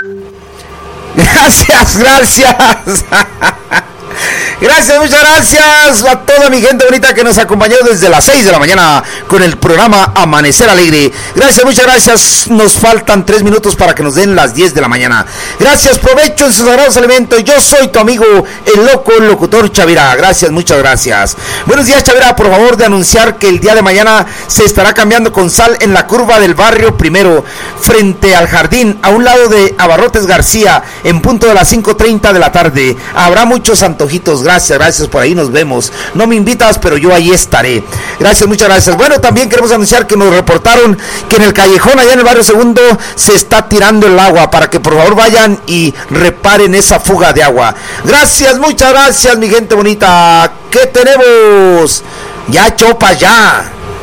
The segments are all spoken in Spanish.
Gracias. Gracias, muchas gracias a toda mi gente bonita que nos acompañó desde las 6 de la mañana con el programa Amanecer Alegre. Gracias, muchas gracias. Nos faltan 3 minutos para que nos den las 10 de la mañana. Gracias, provecho en sus sagrados alimentos. Yo soy tu amigo, el loco locutor Chavira. Gracias, muchas gracias. Buenos días, Chavira. Por favor de anunciar que el día de mañana se estará cambiando con sal en la curva del barrio Primero, frente al jardín, a un lado de Abarrotes García, en punto de las 5:30 de la tarde. Habrá muchos antojitos. Gracias, por ahí nos vemos. No me invitas, pero yo ahí estaré. Gracias, muchas gracias. Bueno, también queremos anunciar que nos reportaron que en el callejón, allá en el barrio Segundo, se está tirando el agua, para que por favor vayan y reparen esa fuga de agua. Gracias, muchas gracias, mi gente bonita. ¿Qué tenemos? Ya, chopa, ya.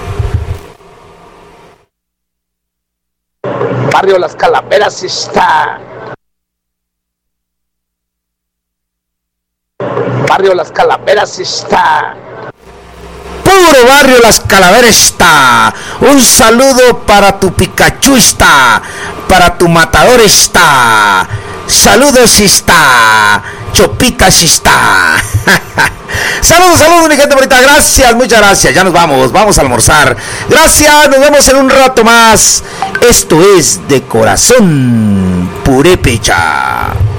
Barrio Las Calaveras está. Barrio Las Calaveras está. Puro barrio Las Calaveras está. Un saludo para tu Pikachu está. Para tu matador está. Saludos está. Chopitas está. Saludos, mi gente bonita. Gracias, muchas gracias. Ya nos vamos a almorzar. Gracias, nos vemos en un rato más. Esto es de corazón purépecha.